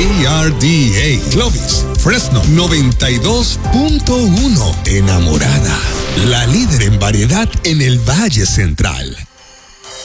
KRDA, Clovis, Fresno 92.1. Enamorada, la líder en variedad en el Valle Central.